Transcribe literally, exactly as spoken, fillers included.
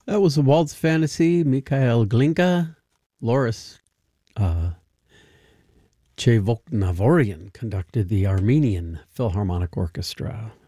That was a Waltz Fantasy, Mikhail Glinka. Loris uh, Chevoknavorian conducted the Armenian Philharmonic Orchestra.